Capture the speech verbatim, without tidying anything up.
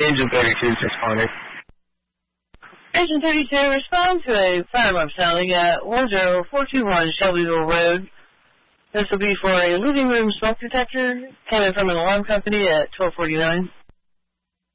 Agent thirty-two is responding. Agent thirty-two, respond to a fire alarm sounding at one zero four two one Shelbyville Road. This will be for a living room smoke detector coming from an alarm company at twelve forty-nine.